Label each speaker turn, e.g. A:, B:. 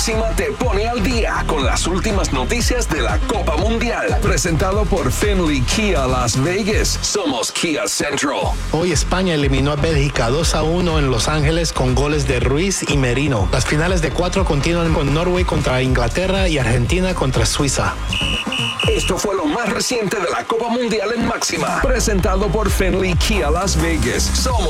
A: Máxima te pone al día con las últimas noticias de la Copa Mundial. Presentado por Finley Kia Las Vegas. Somos Kia Central.
B: Hoy España eliminó a Bélgica 2-1 en Los Ángeles con goles de Ruiz y Merino. Las finales de 4 continúan con Norway contra Inglaterra y Argentina contra Suiza.
A: Esto fue lo más reciente de la Copa Mundial en Máxima. Presentado por Finley Kia Las Vegas. Somos